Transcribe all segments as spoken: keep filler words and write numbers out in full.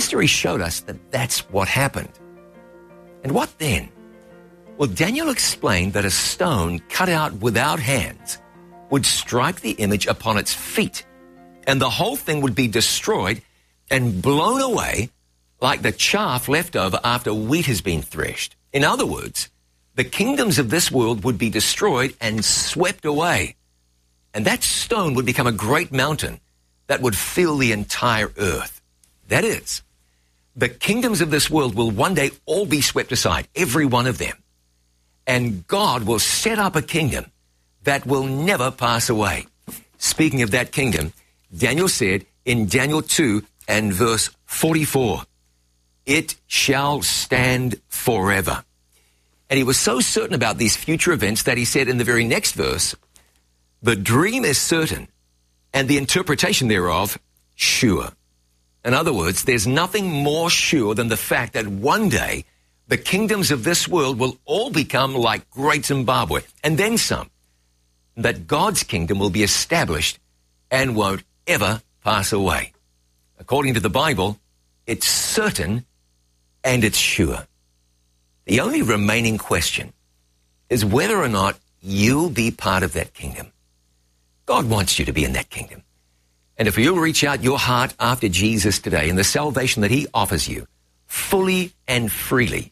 history showed us that that's what happened. And what then? Well, Daniel explained that a stone cut out without hands would strike the image upon its feet, and the whole thing would be destroyed and blown away like the chaff left over after wheat has been threshed. In other words, the kingdoms of this world would be destroyed and swept away. And that stone would become a great mountain that would fill the entire earth. That is, the kingdoms of this world will one day all be swept aside, every one of them. And God will set up a kingdom that will never pass away. Speaking of that kingdom, Daniel said in Daniel two and verse forty-four, it shall stand forever. And he was so certain about these future events that he said in the very next verse, the dream is certain and the interpretation thereof sure. In other words, there's nothing more sure than the fact that one day the kingdoms of this world will all become like Great Zimbabwe, and then some. That God's kingdom will be established and won't ever pass away. According to the Bible, it's certain and it's sure. The only remaining question is whether or not you'll be part of that kingdom. God wants you to be in that kingdom. And if you'll reach out your heart after Jesus today and the salvation that he offers you fully and freely,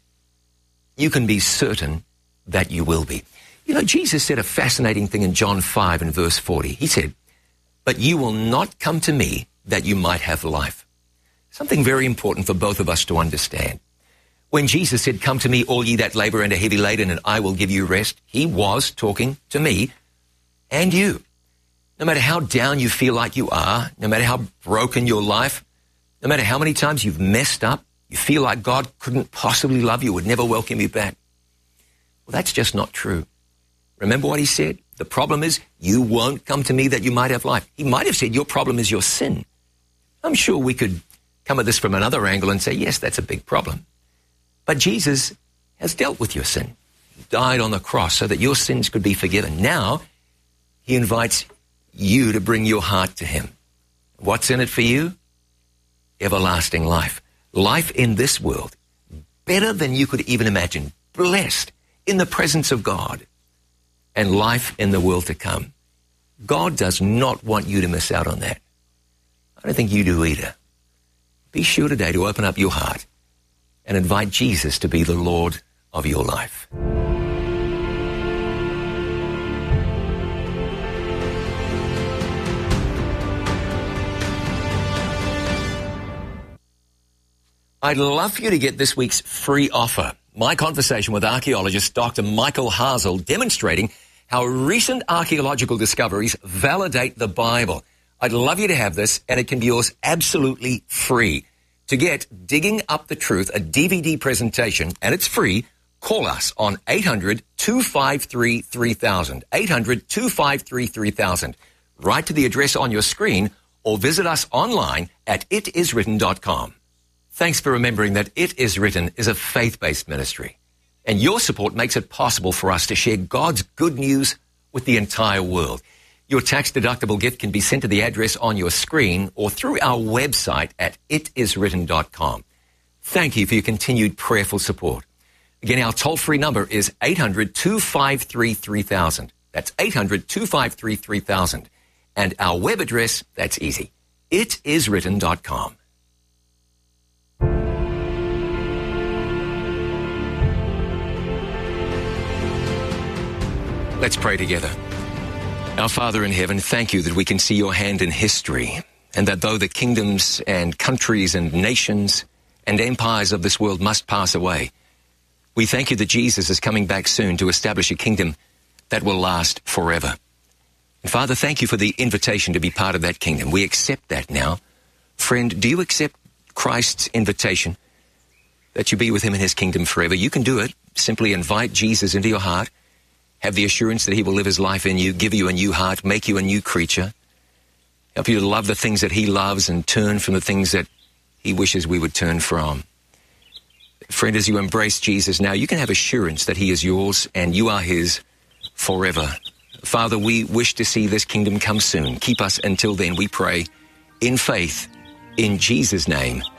you can be certain that you will be. You know, Jesus said a fascinating thing in John five and verse forty. He said, but you will not come to me that you might have life. Something very important for both of us to understand. When Jesus said, come to me, all ye that labor and are heavy laden, and I will give you rest, he was talking to me and you. No matter how down you feel like you are, no matter how broken your life, no matter how many times you've messed up, you feel like God couldn't possibly love you, would never welcome you back. Well, that's just not true. Remember what he said? The problem is you won't come to me that you might have life. He might have said your problem is your sin. I'm sure we could come at this from another angle and say, yes, that's a big problem. But Jesus has dealt with your sin. He died on the cross so that your sins could be forgiven. Now, he invites you to bring your heart to him. What's in it for you? Everlasting life. Life in this world, better than you could even imagine. Blessed in the presence of God. And life in the world to come. God does not want you to miss out on that. I don't think you do either. Be sure today to open up your heart and invite Jesus to be the Lord of your life. I'd love for you to get this week's free offer. My conversation with archaeologist Doctor Michael Hasel demonstrating how recent archaeological discoveries validate the Bible. I'd love you to have this, and it can be yours absolutely free. To get Digging Up the Truth, a D V D presentation, and it's free, call us on eight hundred, two five three, three thousand, eight hundred, two five three, three thousand. Write to the address on your screen or visit us online at it is written dot com. Thanks for remembering that It Is Written is a faith-based ministry, and your support makes it possible for us to share God's good news with the entire world. Your tax-deductible gift can be sent to the address on your screen or through our website at it is written dot com. Thank you for your continued prayerful support. Again, our toll-free number is eight hundred, two five three, three thousand. That's eight hundred, two five three, three thousand. And our web address, that's easy, it is written dot com. Let's pray together. Our Father in heaven, thank you that we can see your hand in history, and that though the kingdoms and countries and nations and empires of this world must pass away, we thank you that Jesus is coming back soon to establish a kingdom that will last forever. And Father, thank you for the invitation to be part of that kingdom. We accept that now. Friend, do you accept Christ's invitation that you be with him in his kingdom forever? You can do it. Simply invite Jesus into your heart. Have the assurance that he will live his life in you, give you a new heart, make you a new creature, help you to love the things that he loves and turn from the things that he wishes we would turn from. Friend, as you embrace Jesus now, you can have assurance that he is yours and you are his forever. Father, we wish to see this kingdom come soon. Keep us until then, we pray, in faith, in Jesus' name.